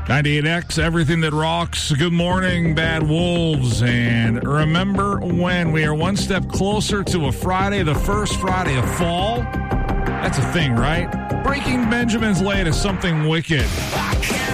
98X, everything that rocks. Good morning, Bad Wolves. And remember when we are one step closer to a Friday, the first Friday of fall. That's a thing, right? Breaking Benjamin's late is something wicked. I can't